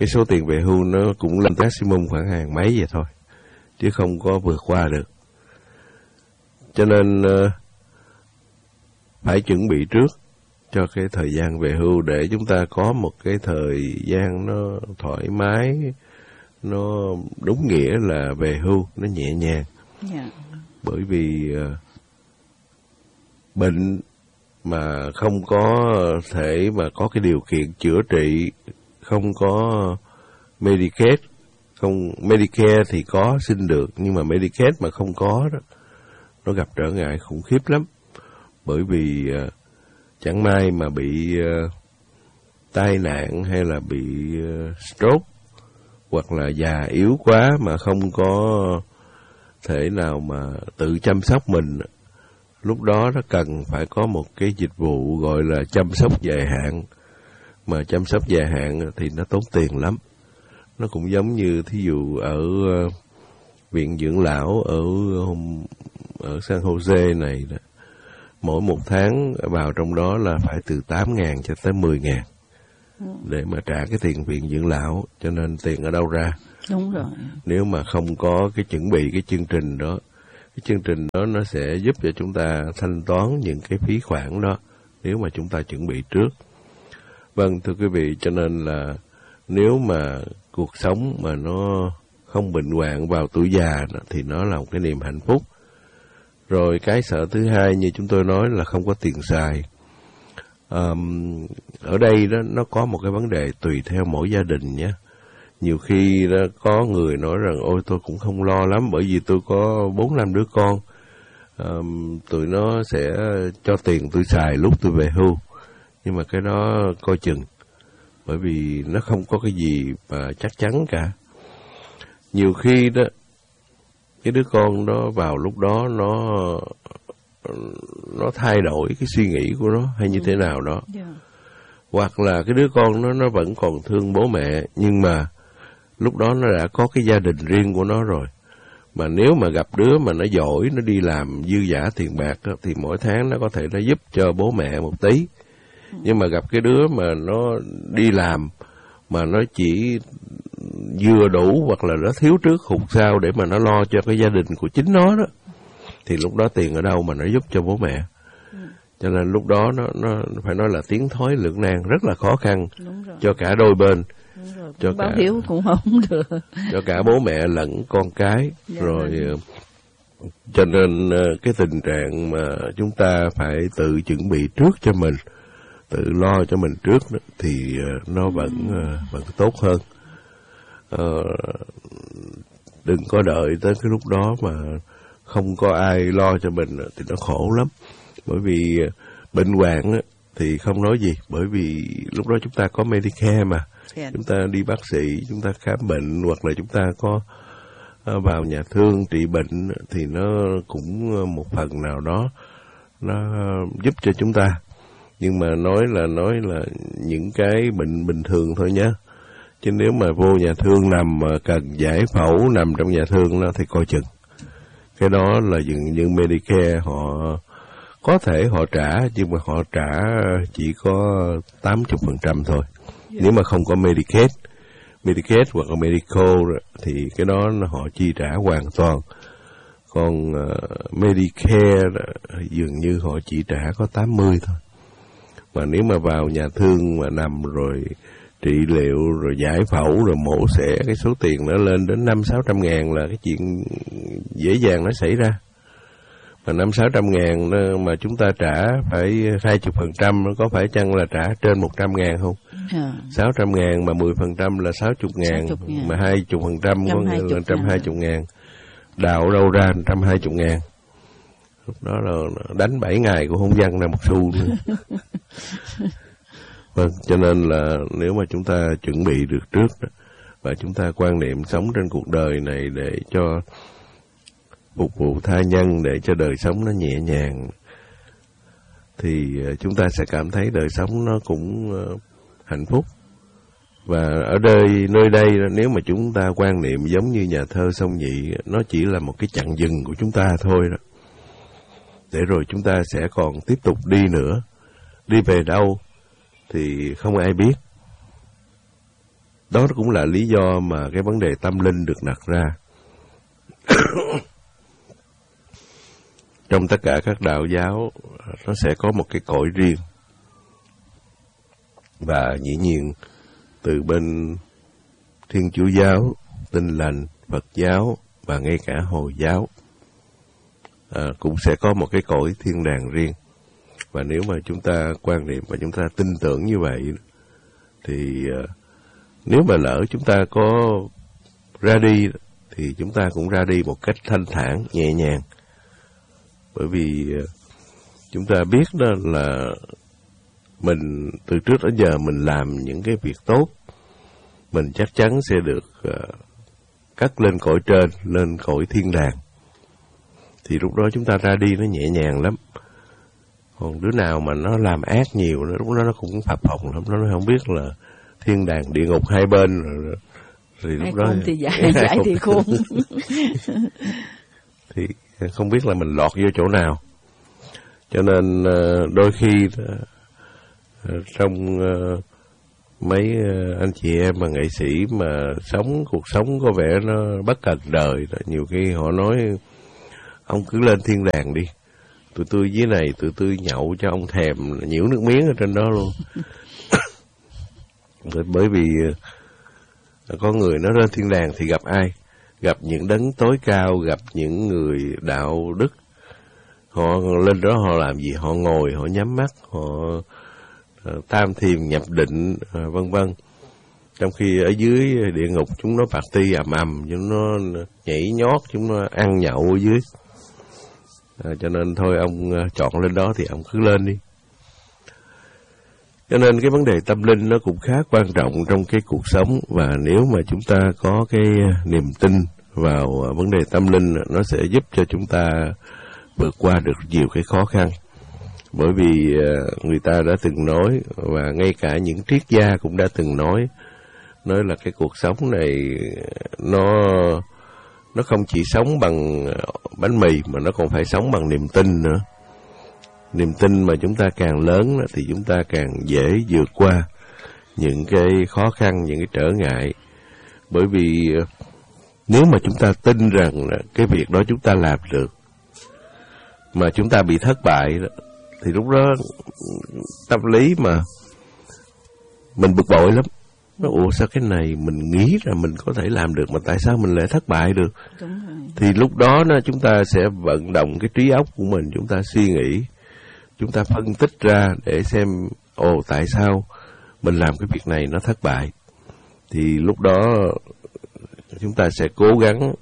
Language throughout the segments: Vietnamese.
cái số tiền về hưu nó cũng lên maximum khoảng hàng mấy vậy thôi, chứ không có vượt qua được. Cho nên phải chuẩn bị trước cho cái thời gian về hưu để chúng ta có một cái thời gian nó thoải mái, nó đúng nghĩa là về hưu, nó nhẹ nhàng. Bởi vì bệnh mà không có thể mà có cái điều kiện chữa trị, không có Medicare thì có xin được, nhưng mà Medicaid mà không có đó, nó gặp trở ngại khủng khiếp lắm. Bởi vì chẳng may mà bị tai nạn hay là bị stroke, hoặc là già yếu quá mà không có thể nào mà tự chăm sóc mình, lúc đó nó cần phải có một cái dịch vụ gọi là chăm sóc dài hạn. Mà chăm sóc dài hạn thì nó tốn tiền lắm. Nó cũng giống như thí dụ ở viện dưỡng lão ở San Jose này đó, mỗi một tháng vào trong đó là phải từ 8.000 cho tới 10.000 để mà trả cái tiền viện dưỡng lão. Cho nên tiền ở đâu ra? Đúng rồi. Nếu mà không có cái chuẩn bị cái chương trình đó, cái chương trình đó nó sẽ giúp cho chúng ta thanh toán những cái phí khoản đó nếu mà chúng ta chuẩn bị trước. Vâng, thưa quý vị, cho nên là nếu mà cuộc sống mà nó không bệnh hoạn vào tuổi già thì nó là một cái niềm hạnh phúc. Rồi cái sợ thứ hai như chúng tôi nói là không có tiền xài. Ở đây đó nó có một cái vấn đề tùy theo mỗi gia đình nhé. Nhiều khi đó, có người nói rằng ôi tôi cũng không lo lắm bởi vì tôi có 4-5 đứa con, tụi nó sẽ cho tiền tôi xài lúc tôi về hưu. Nhưng mà cái đó coi chừng, bởi vì nó không có cái gì mà chắc chắn cả. Nhiều khi đó cái đứa con đó vào lúc đó nó thay đổi cái suy nghĩ của nó hay như thế nào đó. Hoặc là cái đứa con nó vẫn còn thương bố mẹ, nhưng mà lúc đó nó đã có cái gia đình riêng của nó rồi. Mà nếu mà gặp đứa mà nó giỏi, nó đi làm dư dả tiền bạc đó, thì mỗi tháng nó có thể nó giúp cho bố mẹ một tí. Nhưng mà gặp cái đứa mà nó đi làm mà nó chỉ vừa đủ hoặc là nó thiếu trước hụt sau để mà nó lo cho cái gia đình của chính nó đó, thì lúc đó tiền ở đâu mà nó giúp cho bố mẹ. Cho nên lúc đó nó phải nói là tiến thoái lưỡng nan, rất là khó khăn cho cả đôi bên. Cho báo hiếu cũng không được. Cho cả bố mẹ lẫn con cái. Rồi cho nên cái tình trạng mà chúng ta phải tự chuẩn bị trước cho mình, tự lo cho mình trước đó, thì nó vẫn tốt hơn. Đừng có đợi tới cái lúc đó mà không có ai lo cho mình thì nó khổ lắm. Bởi vì bệnh hoạn thì không nói gì, bởi vì lúc đó chúng ta có Medicare mà. Chúng ta đi bác sĩ, chúng ta khám bệnh, hoặc là chúng ta có vào nhà thương trị bệnh thì nó cũng một phần nào đó nó giúp cho chúng ta. Nhưng mà nói là những cái bệnh bình thường thôi nhé. Chứ nếu mà vô nhà thương nằm mà cần giải phẫu nằm trong nhà thương đó thì coi chừng. Cái đó là những Medicare họ có thể họ trả, nhưng mà họ trả chỉ có 80% thôi. Nếu mà không có Medicaid hoặc là Medical thì cái đó họ chi trả hoàn toàn. Còn Medicare dường như họ chỉ trả có 80 thôi. Mà nếu mà vào nhà thương mà nằm rồi trị liệu rồi giải phẫu rồi mổ xẻ, cái số tiền nó lên đến 500-600 ngàn là cái chuyện dễ dàng nó xảy ra. Mà 500-600 ngàn mà chúng ta trả phải 20%, nó có phải chăng là trả trên 100 ngàn không? 600 ngàn mà 10% là 60 ngàn, mà 20% có nghĩa là 120 ngàn. Đào đâu ra 120 ngàn. Lúc đó là đánh 7 ngày cũng không văng ra một xu nữa. Vâng, cho nên là nếu mà chúng ta chuẩn bị được trước đó, và chúng ta quan niệm sống trên cuộc đời này để cho phục vụ tha nhân, để cho đời sống nó nhẹ nhàng, thì chúng ta sẽ cảm thấy đời sống nó cũng hạnh phúc. Và ở nơi đây nếu mà chúng ta quan niệm giống như nhà thơ Song Nhị, nó chỉ là một cái chặng dừng của chúng ta thôi đó. Để rồi chúng ta sẽ còn tiếp tục đi nữa. Đi về đâu thì không ai biết. Đó cũng là lý do mà cái vấn đề tâm linh được đặt ra. Trong tất cả các đạo giáo, nó sẽ có một cái cõi riêng. Và dĩ nhiên, từ bên Thiên Chúa giáo, Tin Lành, Phật giáo và ngay cả Hồi giáo, cũng sẽ có một cái cõi thiên đàng riêng. Và nếu mà chúng ta quan niệm và chúng ta tin tưởng như vậy, thì nếu mà lỡ chúng ta có ra đi, thì chúng ta cũng ra đi một cách thanh thản, nhẹ nhàng. Bởi vì chúng ta biết đó là mình từ trước đến giờ mình làm những cái việc tốt, mình chắc chắn sẽ được cất lên cõi trên, lên cõi thiên đàng. Thì lúc đó chúng ta ra đi nó nhẹ nhàng lắm. Còn đứa nào mà nó làm ác nhiều, lúc đó nó cũng phập phồng lắm, nó không biết là thiên đàng, địa ngục hai bên. Thì lúc đó thì giải thì khôn. Thì không biết là mình lọt vô chỗ nào. Cho nên đôi khi trong mấy anh chị em mà nghệ sĩ mà cuộc sống có vẻ nó bất cập đời, nhiều khi họ nói ông cứ lên thiên đàng đi, tụi tôi dưới này tụi tôi nhậu cho ông thèm nhiễu nước miếng ở trên đó luôn. Bởi vì có người nó lên thiên đàng thì gặp ai? Gặp những đấng tối cao, gặp những người đạo đức. Họ lên đó họ làm gì? Họ ngồi, họ nhắm mắt, họ tam thiền nhập định, vân vân. Trong khi ở dưới địa ngục chúng nó party ầm ầm, chúng nó nhảy nhót, chúng nó ăn nhậu ở dưới. Cho nên thôi ông chọn lên đó thì ông cứ lên đi. Cho nên cái vấn đề tâm linh nó cũng khá quan trọng trong cái cuộc sống. Và nếu mà chúng ta có cái niềm tin vào vấn đề tâm linh, nó sẽ giúp cho chúng ta vượt qua được nhiều cái khó khăn. Bởi vì người ta đã từng nói, và ngay cả những triết gia cũng đã từng nói là cái cuộc sống này nó không chỉ sống bằng bánh mì mà nó còn phải sống bằng niềm tin nữa. Niềm tin mà chúng ta càng lớn thì chúng ta càng dễ vượt qua những cái khó khăn, những cái trở ngại. Bởi vì nếu mà chúng ta tin rằng cái việc đó chúng ta làm được mà chúng ta bị thất bại, thì lúc đó tâm lý mà mình bực bội lắm. Ủa sao cái này mình nghĩ là mình có thể làm được mà tại sao mình lại thất bại được? Đúng rồi. Thì lúc đó chúng ta sẽ vận động cái trí óc của mình, chúng ta suy nghĩ, chúng ta phân tích ra để xem tại sao mình làm cái việc này nó thất bại. Thì lúc đó chúng ta sẽ cố gắng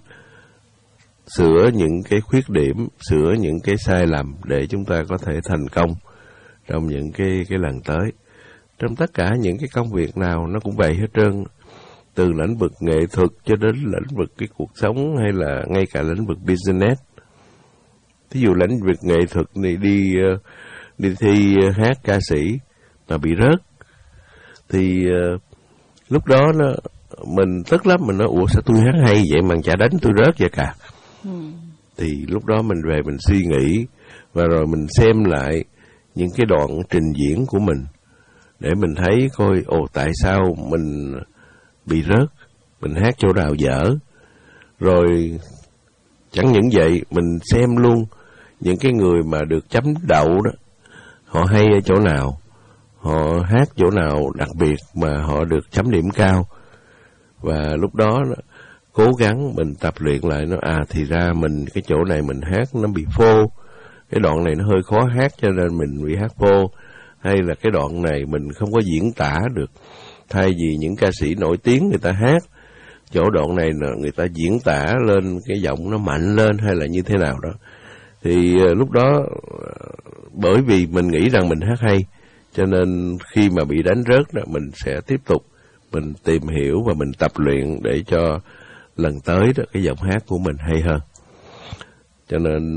sửa những cái khuyết điểm, sửa những cái sai lầm để chúng ta có thể thành công trong những cái lần tới. Trong tất cả những cái công việc nào nó cũng vậy hết trơn, từ lĩnh vực nghệ thuật cho đến lĩnh vực cái cuộc sống hay là ngay cả lĩnh vực business. Thí dụ lĩnh vực nghệ thuật này đi thi hát ca sĩ mà bị rớt, thì lúc đó mình tức lắm, mình nói ủa sao tôi hát hay vậy mà chả đánh tôi rớt vậy cả. Thì lúc đó mình về mình suy nghĩ và rồi mình xem lại những cái đoạn trình diễn của mình để mình thấy coi tại sao mình bị rớt, mình hát chỗ nào dở. Rồi chẳng những vậy, mình xem luôn những cái người mà được chấm đậu đó, họ hay ở chỗ nào, họ hát chỗ nào đặc biệt mà họ được chấm điểm cao. Và lúc đó cố gắng mình tập luyện lại, thì ra mình cái chỗ này mình hát nó bị phô, cái đoạn này nó hơi khó hát cho nên mình bị hát phô, hay là cái đoạn này mình không có diễn tả được. Thay vì những ca sĩ nổi tiếng người ta hát, chỗ đoạn này người ta diễn tả lên cái giọng nó mạnh lên hay là như thế nào đó. Thì lúc đó bởi vì mình nghĩ rằng mình hát hay, cho nên khi mà bị đánh rớt đó, mình sẽ tiếp tục mình tìm hiểu và mình tập luyện để cho lần tới đó cái giọng hát của mình hay hơn. Cho nên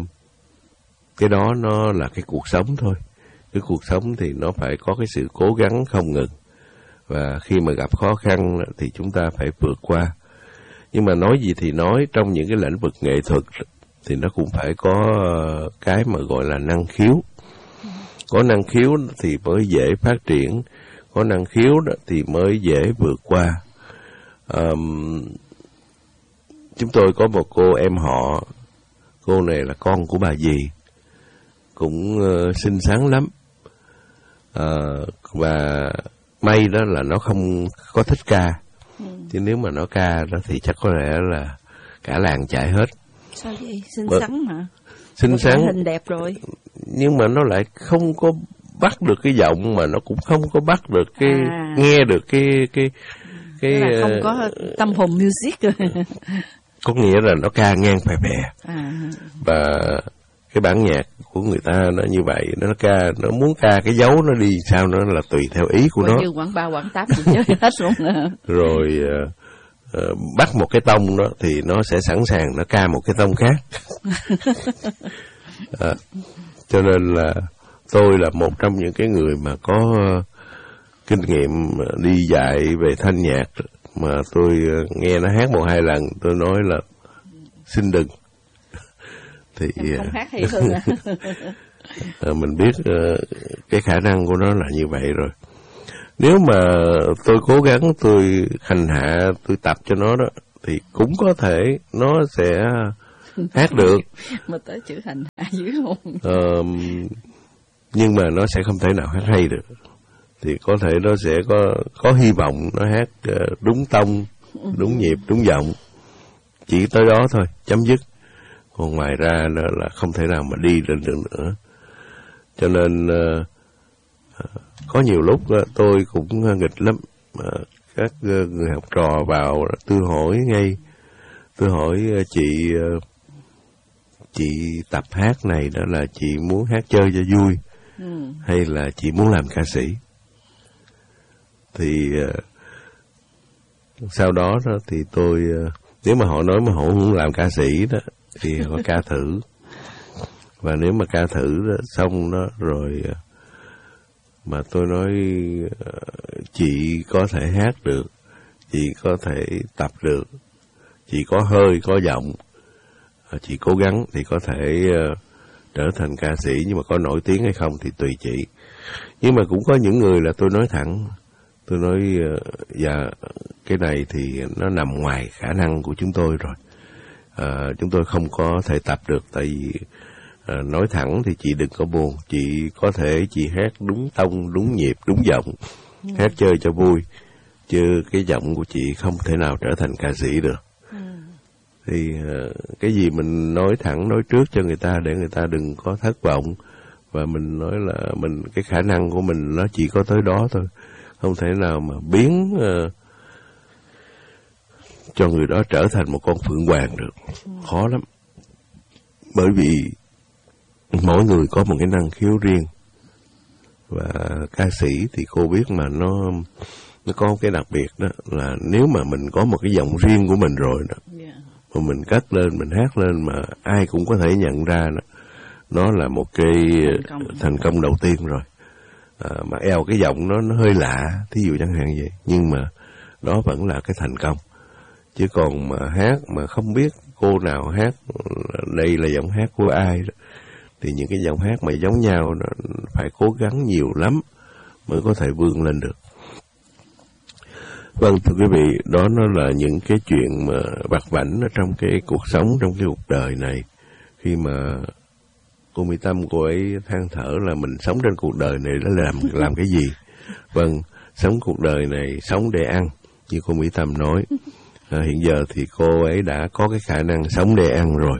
cái đó nó là cái cuộc sống thôi. Cái cuộc sống thì nó phải có cái sự cố gắng không ngừng. Và khi mà gặp khó khăn thì chúng ta phải vượt qua. Nhưng mà nói gì thì nói, trong những cái lĩnh vực nghệ thuật thì nó cũng phải có cái mà gọi là năng khiếu. Có năng khiếu thì mới dễ phát triển, có năng khiếu thì mới dễ vượt qua. Chúng tôi có một cô em họ, cô này là con của bà dì, cũng xinh xắn lắm. Và may đó là nó không có thích ca, chứ nếu mà nó ca đó thì chắc có lẽ là cả làng chạy hết. Sao vậy? Xinh xắn mà. Xinh xắn, hình đẹp rồi, nhưng mà nó lại không có bắt được cái giọng, mà nó cũng không có bắt được cái nghe được cái là không có tâm hồn music rồi. Có nghĩa là nó ca ngang phè phè. Và cái bản nhạc của người ta nó như vậy, nó ca, nó muốn ca cái dấu nó đi sao nó là tùy theo ý của nó. Như quảng 3, quảng 8 gì chơi hết luôn. Rồi bắt một cái tông đó thì nó sẽ sẵn sàng nó ca một cái tông khác. Cho nên là tôi là một trong những cái người mà có kinh nghiệm đi dạy về thanh nhạc, mà tôi nghe nó hát 1-2 lần tôi nói là xin đừng. Thì không hát hay hơn mình biết cái khả năng của nó là như vậy rồi. Nếu mà tôi cố gắng tôi hành hạ, tôi tập cho nó đó, thì cũng có thể nó sẽ hát được. Mà tới chữ hành hạ dữ không? Nhưng mà nó sẽ không thể nào hát hay được. Thì có thể nó sẽ có hy vọng nó hát đúng tông, đúng nhịp, đúng giọng. Chỉ tới đó thôi, chấm dứt. Còn ngoài ra nó là không thể nào mà đi lên được nữa. Cho nên có nhiều lúc tôi cũng nghịch lắm. Các người học trò vào tôi hỏi ngay, tôi hỏi chị tập hát này đó là chị muốn hát chơi cho vui hay là chị muốn làm ca sĩ? Thì sau đó thì tôi, nếu mà họ nói mà họ muốn làm ca sĩ đó thì họ ca thử. Và nếu mà ca thử đó, xong đó rồi mà tôi nói chị có thể hát được, chị có thể tập được, chị có hơi, có giọng, chị cố gắng thì có thể trở thành ca sĩ, nhưng mà có nổi tiếng hay không thì tùy chị. Nhưng mà cũng có những người là tôi nói thẳng, tôi nói dạ cái này thì nó nằm ngoài khả năng của chúng tôi rồi. Chúng tôi không có thể tập được, tại vì nói thẳng thì chị đừng có buồn, chị có thể chị hát đúng tông, đúng nhịp, đúng giọng, hát chơi cho vui, chứ cái giọng của chị không thể nào trở thành ca sĩ được. Thì cái gì mình nói thẳng, nói trước cho người ta để người ta đừng có thất vọng. Và mình nói là cái khả năng của mình nó chỉ có tới đó thôi, không thể nào mà biến cho người đó trở thành một con phượng hoàng được. Khó lắm. Bởi vì mỗi người có một cái năng khiếu riêng. Và ca sĩ thì cô biết mà nó có cái đặc biệt đó là nếu mà mình có một cái giọng riêng của mình rồi đó, mà mình cất lên, mình hát lên mà ai cũng có thể nhận ra đó, nó là một cái thành công đầu tiên rồi. Mà cái giọng nó hơi lạ, thí dụ chẳng hạn vậy, nhưng mà đó vẫn là cái thành công. Chứ còn mà hát mà không biết cô nào hát đây là giọng hát của ai đó, thì những cái giọng hát mà giống nhau nó phải cố gắng nhiều lắm mới có thể vươn lên được. Vâng, thưa quý vị, đó nó là những cái chuyện mà vặt vãnh ở trong cái cuộc sống, trong cái cuộc đời này. Khi mà cô Mỹ Tâm, cô ấy than thở là mình sống trên cuộc đời này để làm cái gì? Vâng, sống cuộc đời này sống để ăn, như cô Mỹ Tâm nói. Hiện giờ thì cô ấy đã có cái khả năng sống để ăn rồi.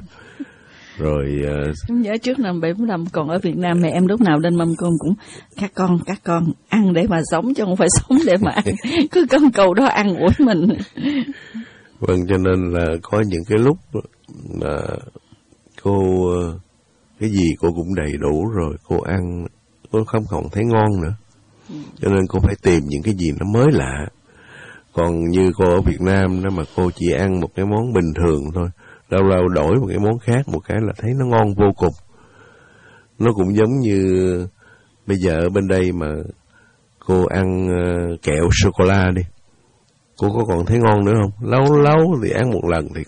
Nhớ trước năm 75 còn ở Việt Nam, mẹ em lúc nào lên mâm cơm cũng các con ăn để mà sống chứ không phải sống để mà ăn. Cứ con cầu đó ăn ủi mình. Vâng, cho nên là có những cái lúc mà cô cái gì cô cũng đầy đủ rồi, cô ăn cô không còn thấy ngon nữa. Cho nên cô phải tìm những cái gì nó mới lạ. Còn như cô ở Việt Nam đó mà cô chỉ ăn một cái món bình thường thôi, lâu lâu đổi một cái món khác một cái là thấy nó ngon vô cùng. Nó cũng giống như bây giờ ở bên đây mà cô ăn kẹo sô-cô-la đi, cô có còn thấy ngon nữa không? Lâu lâu thì ăn một lần thì cũng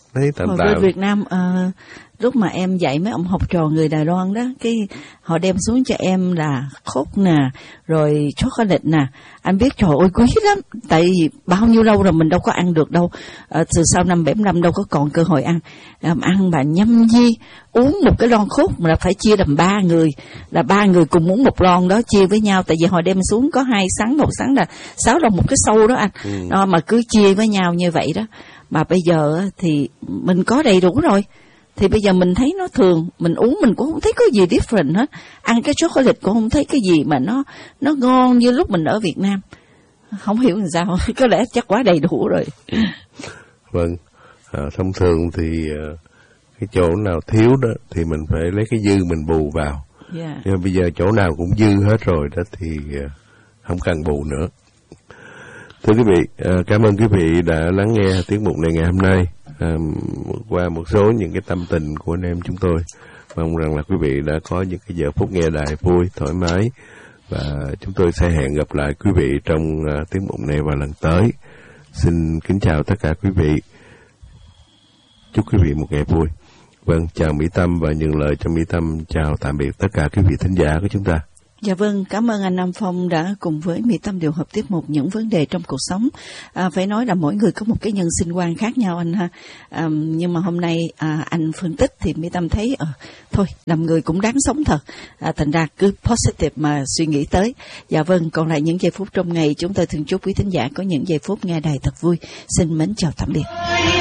thấy tạm Hồi tạm. bên Việt Nam lúc mà em dạy mấy ông học trò người Đài Loan đó, cái họ đem xuống cho em là khúc nè, rồi chocolate nè. Anh biết trời ơi quý lắm, tại vì bao nhiêu lâu rồi mình đâu có ăn được đâu. Từ sau năm 75 đâu có còn cơ hội ăn. Ăn mà nhâm nhi, uống một cái lon khúc mà là phải chia làm 3 người, là 3 người cùng uống một lon đó, chia với nhau. Tại vì họ đem xuống có 2 sắn, một sắn là 6 đồng một cái sâu đó anh. Đó, mà cứ chia với nhau như vậy đó. Mà bây giờ thì mình có đầy đủ rồi, thì bây giờ mình thấy nó thường, mình uống mình cũng không thấy có gì different hết. Ăn cái chocolate cũng không thấy cái gì mà nó ngon như lúc mình ở Việt Nam. Không hiểu làm sao, có lẽ chắc quá đầy đủ rồi. Vâng, thông thường thì cái chỗ nào thiếu đó thì mình phải lấy cái dư mình bù vào. Yeah. Nhưng bây giờ chỗ nào cũng dư hết rồi đó thì không cần bù nữa. Thưa quý vị, cảm ơn quý vị đã lắng nghe tiết mục này ngày hôm nay. Qua một số những cái tâm tình của anh em chúng tôi, mong rằng là quý vị đã có những cái giờ phút nghe đài vui, thoải mái, và chúng tôi sẽ hẹn gặp lại quý vị trong tiết mục này vào lần tới. Xin kính chào tất cả quý vị, chúc quý vị một ngày vui. Vâng, chào Mỹ Tâm và nhường lời cho Mỹ Tâm chào tạm biệt tất cả quý vị thính giả của chúng ta. Dạ vâng, cảm ơn anh Nam Phong đã cùng với Mỹ Tâm điều hợp tiết mục những vấn đề trong cuộc sống. Phải nói là mỗi người có một cái nhân sinh quan khác nhau anh ha. Nhưng mà hôm nay anh phân tích thì Mỹ Tâm thấy thôi, làm người cũng đáng sống thật. Thành ra cứ positive mà suy nghĩ tới. Dạ vâng, còn lại những giây phút trong ngày chúng tôi thường chúc quý thính giả có những giây phút nghe đài thật vui. Xin mến chào tạm biệt.